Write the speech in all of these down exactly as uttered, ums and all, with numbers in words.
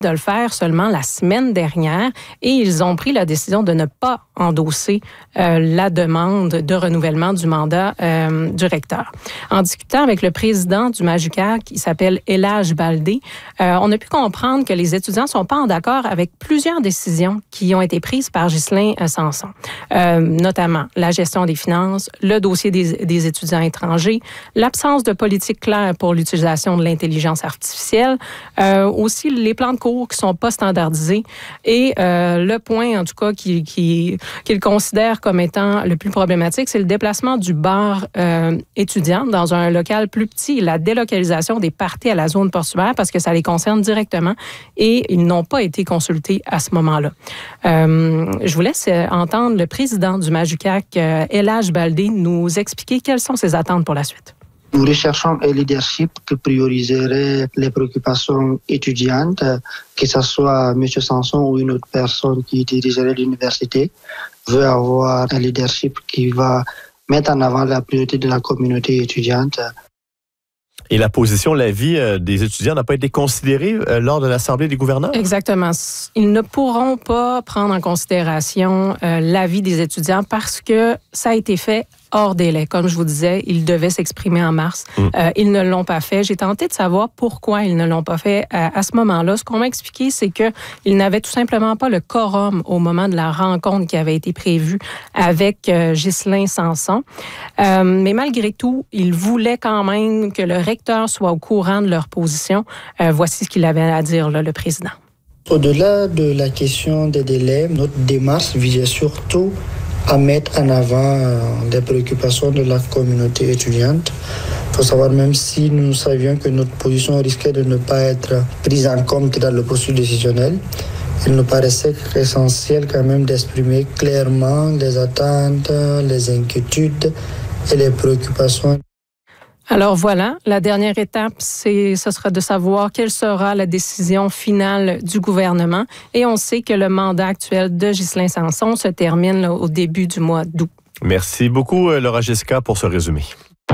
de le faire seulement la semaine dernière et ils ont pris la décision de ne pas endosser euh, la demande de renouvellement du mandat euh, du recteur. En discutant avec le président du Majukak, qui s'appelle Elhaj Baldé, euh, on a pu comprendre que les étudiants ne sont pas en accord avec plusieurs décisions qui ont été prises par Ghislain Sanson, euh, notamment la gestion des finances, le dossier des, des étudiants étrangers, l'absence de politique claire pour l'utilisation de l'intelligence artificielle, euh, aussi les plans de cours qui ne sont pas standardisés et euh, le point, en tout cas, qu'il qui, qui considère comme étant le plus problématique, c'est le déplacement du bar euh, étudiant dans un local plus petit, la délocalisation des parties à la zone portuaire parce que ça les concerne directement et ils n'ont pas été consultés à ce moment-là. Euh, je vous laisse entendre le président du Majukak, euh, Elhaj Baldé, nous expliquer quelles sont ses attentes pour la suite. Nous recherchons un leadership qui prioriserait les préoccupations étudiantes, que ce soit M. Sanson ou une autre personne qui dirigerait l'université, veut avoir un leadership qui va mettre en avant la priorité de la communauté étudiante. Et la position, l'avis euh, des étudiants n'a pas été considérée euh, lors de l'Assemblée des gouverneurs? Exactement. Ils ne pourront pas prendre en considération euh, l'avis des étudiants parce que ça a été fait hors délai. Comme je vous disais, ils devaient s'exprimer en mars. Mm. Euh, ils ne l'ont pas fait. J'ai tenté de savoir pourquoi ils ne l'ont pas fait à, à ce moment-là. Ce qu'on m'a expliqué, c'est qu'ils n'avaient tout simplement pas le quorum au moment de la rencontre qui avait été prévue avec euh, Ghislain Sanson. Euh, mais malgré tout, ils voulaient quand même que le recteur soit au courant de leur position. Euh, voici ce qu'il avait à dire, là, le président. Au-delà de la question des délais, notre démarche visait surtout à mettre en avant les préoccupations de la communauté étudiante. Il faut savoir, même si nous savions que notre position risquait de ne pas être prise en compte dans le processus décisionnel, il nous paraissait essentiel quand même d'exprimer clairement les attentes, les inquiétudes et les préoccupations. Alors voilà, la dernière étape, c'est, ce sera de savoir quelle sera la décision finale du gouvernement. Et on sait que le mandat actuel de Ghislain Sanson se termine là, au début du mois d'août. Merci beaucoup, Laura Jessica, pour ce résumé.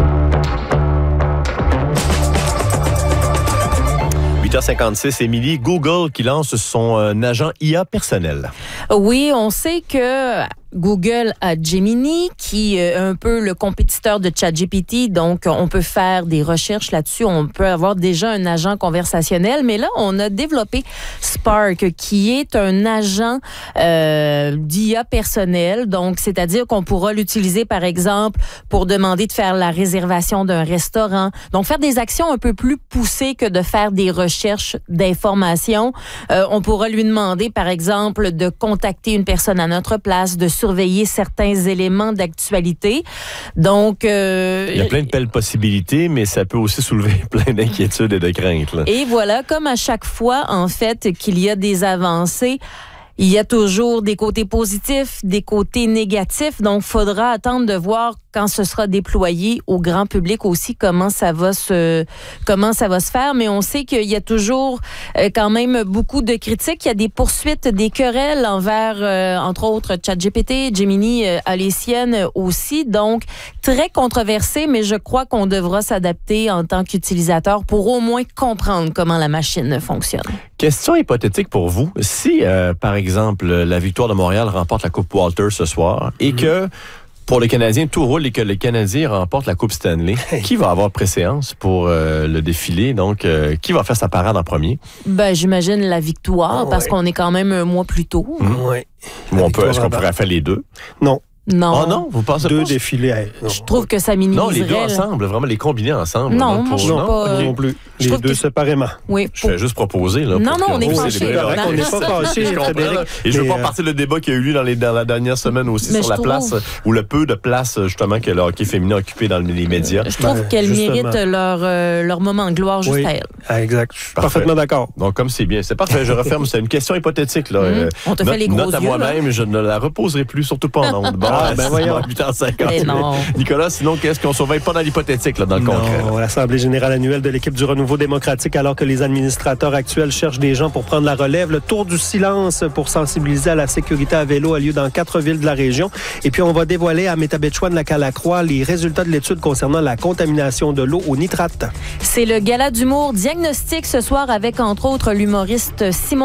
huit heures cinquante-six, Émilie, Google qui lance son euh, agent I A personnel. Oui, on sait que Google a Gemini, qui est un peu le compétiteur de ChatGPT, donc on peut faire des recherches là-dessus, on peut avoir déjà un agent conversationnel, mais là, on a développé Spark, qui est un agent euh, d'I A personnel, donc c'est-à-dire qu'on pourra l'utiliser, par exemple, pour demander de faire la réservation d'un restaurant, donc faire des actions un peu plus poussées que de faire des recherches d'informations. Euh, on pourra lui demander, par exemple, de contacter une personne à notre place, de surveiller certains éléments d'actualité. Donc, euh, il y a plein de belles possibilités, mais ça peut aussi soulever plein d'inquiétudes et de craintes. Là. Et voilà, comme à chaque fois, en fait, qu'il y a des avancées, il y a toujours des côtés positifs, des côtés négatifs. Donc, il faudra attendre de voir quand ce sera déployé au grand public aussi, comment ça va se, comment ça va se faire. Mais on sait qu'il y a toujours euh, quand même beaucoup de critiques. Il y a des poursuites, des querelles envers, euh, entre autres, ChatGPT, Gemini euh, a les siennes aussi. Donc, très controversé, mais je crois qu'on devra s'adapter en tant qu'utilisateur pour au moins comprendre comment la machine fonctionne. Question hypothétique pour vous. Si, euh, par exemple, la Victoire de Montréal remporte la Coupe Walter ce soir et mm-hmm. que pour les Canadiens, tout roule et que les Canadiens remportent la Coupe Stanley, qui va avoir préséance pour euh, le défilé? Donc, euh, qui va faire sa parade en premier? Ben, j'imagine la Victoire, oh, parce ouais. qu'on est quand même un mois plus tôt. Mmh. Oui. On peut, est-ce qu'on pourrait faire les deux? Non. Non. Oh non, vous pensez Deux pas? défilés. Non. Je trouve que ça minimiserait. Non, les deux ensemble, vraiment les combiner ensemble. Non, non, moi, je non, pas, okay. non plus. Les deux que... séparément. Oui. Je fais juste proposer. Là, non, non, on est fâchés. On n'est pas fâchés, Frédéric. Et je veux pas partir le débat qu'il y a eu lieu dans, les, dans la dernière semaine aussi mais sur la trouve... place, ou le peu de place justement que le hockey féminin a occupé dans les médias. Je trouve ben, qu'elles méritent leur, euh, leur moment de gloire juste oui. à elles. Ah, exact. Je suis parfaitement d'accord. Donc, comme c'est bien. C'est parfait. Je referme. C'est une question hypothétique. Là. Mmh. On te note, fait les gros note à yeux, moi-même, là. Je ne la reposerai plus, surtout pas en ondes. Bon, ah, ben voyons. huit heures cinquante. Non. Nicolas, sinon, qu'est-ce qu'on ne surveille pas dans l'hypothétique, là, dans le non, concret? Là? L'Assemblée générale annuelle de l'équipe du Renouveau démocratique, alors que les administrateurs actuels cherchent des gens pour prendre la relève. Le tour du silence pour sensibiliser à la sécurité à vélo a lieu dans quatre villes de la région. Et puis, on va dévoiler à Métabetchouan-Lacalacroix les résultats de l'étude concernant la contamination de l'eau au nitrate. C'est le gala d'humour Diagnostic ce soir avec, entre autres, l'humoriste Simon